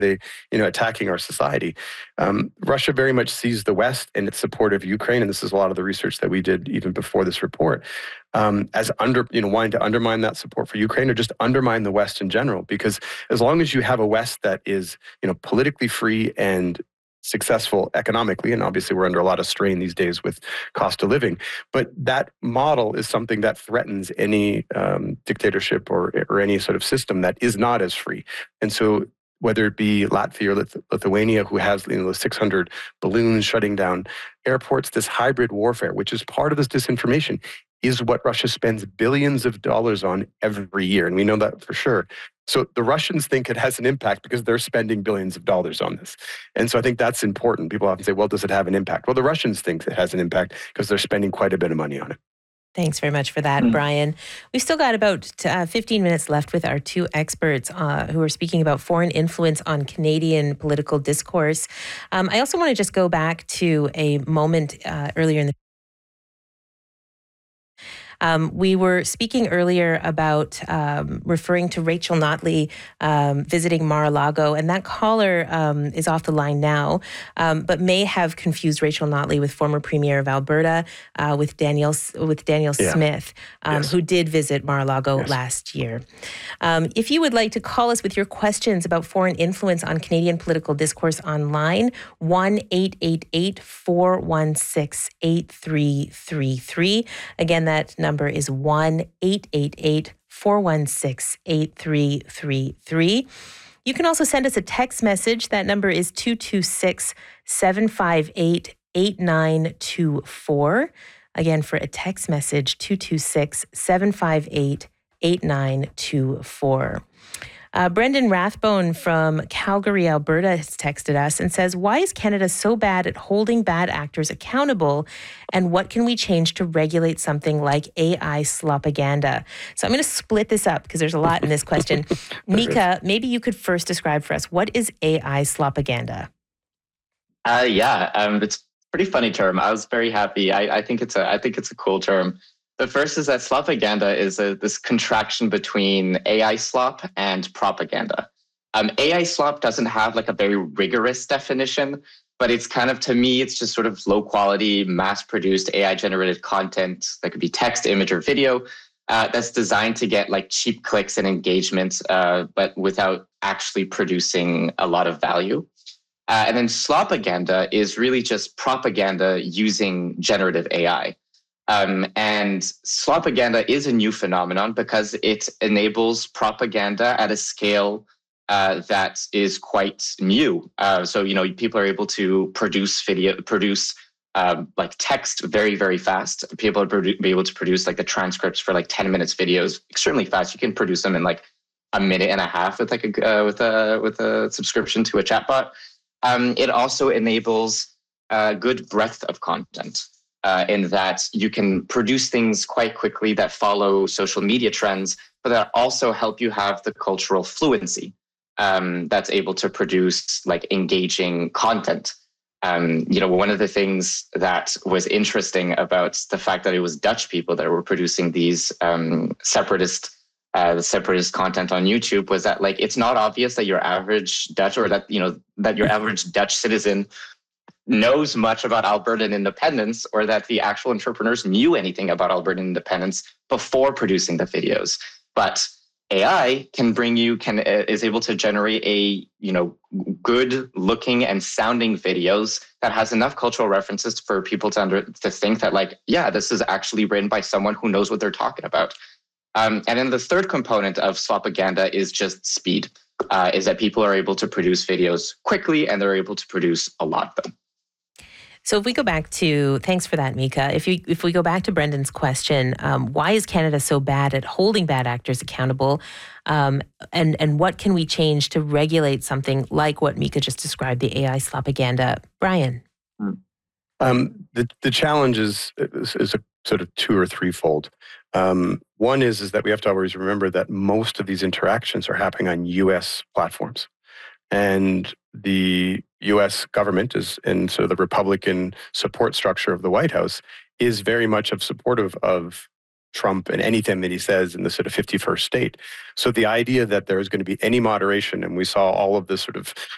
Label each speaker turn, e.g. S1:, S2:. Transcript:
S1: they, attacking our society? Russia very much sees the West and its support of Ukraine, and this is a lot of the research that we did even before this report, as wanting to undermine that support for Ukraine or just undermine the West in general. Because as long as you have a West that is, politically free and successful economically, and obviously we're under a lot of strain these days with cost of living, but that model is something that threatens any dictatorship or any sort of system that is not as free. And so whether it be Latvia or Lithuania, who has the 600 balloons shutting down airports, this hybrid warfare, which is part of this disinformation, is what Russia spends billions of dollars on every year. And we know that for sure. So the Russians think it has an impact because they're spending billions of dollars on this. And so I think that's important. People often say, well, does it have an impact? Well, the Russians think it has an impact because they're spending quite a bit of money on it.
S2: Thanks very much for that, Brian. We've still got about 15 minutes left with our two experts who are speaking about foreign influence on Canadian political discourse. I also want to just go back to a moment earlier in the we were speaking earlier about referring to Rachel Notley visiting Mar-a-Lago, and that caller is off the line now, but may have confused Rachel Notley with former Premier of Alberta, with Danielle Smith, who did visit Mar-a-Lago last year. If you would like to call us with your questions about foreign influence on Canadian political discourse online, 1-888-416-8333. Again, that number is 1-888-416-8333. You can also send us a text message. That number is 226-758-8924. Again, for a text message, 226-758-8924. Brendan Rathbone from Calgary, Alberta has texted us and says, why is Canada so bad at holding bad actors accountable? And what can we change to regulate something like AI slopaganda? So I'm going to split this up because there's a lot in this question. Mika, maybe you could first describe for us, what is AI slopaganda?
S3: It's a pretty funny term. I was very happy. I think it's a cool term. The first is that slopaganda is this contraction between AI slop and propaganda. AI slop doesn't have like a very rigorous definition, but it's kind of, to me, it's just sort of low quality, mass produced AI generated content that could be text, image, or video that's designed to get like cheap clicks and engagement, but without actually producing a lot of value. And then slopaganda is really just propaganda using generative AI. And slopaganda is a new phenomenon because it enables propaganda at a scale that is quite new. So people are able to produce like text very, very fast. People are be able to produce like the transcripts for like 10 minutes videos extremely fast. You can produce them in like a minute and a half with like with a subscription to a chatbot. It also enables good breadth of content. In that you can produce things quite quickly that follow social media trends, but that also help you have the cultural fluency that's able to produce like engaging content. One of the things that was interesting about the fact that it was Dutch people that were producing these separatist content on YouTube was that like it's not obvious that your average Dutch or that your average Dutch citizen knows much about Albertan independence, or that the actual entrepreneurs knew anything about Albertan independence before producing the videos. But AI is able to generate a good looking and sounding videos that has enough cultural references for people to think that like, yeah, this is actually written by someone who knows what they're talking about. And then the third component of slopaganda is just speed, is that people are able to produce videos quickly and they're able to produce a lot of them.
S2: So if we go back to, thanks for that, Mika. If we go back to Brendan's question, why is Canada so bad at holding bad actors accountable? And what can we change to regulate something like what Mika just described, the AI slopaganda? Brian?
S1: The challenge is a sort of two or threefold. One is that we have to always remember that most of these interactions are happening on U.S. platforms. And the U.S. government is, and so the Republican support structure of the White House is very much supportive of Trump and anything that he says in the sort of 51st state. So the idea that there is going to be any moderation, and we saw all of this sort of